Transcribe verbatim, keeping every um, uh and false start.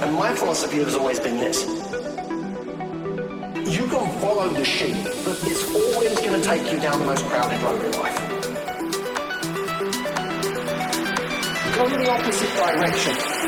And my philosophy has always been this. You can follow the sheep, but it's always going to take you down the most crowded road in life. Go in the opposite direction.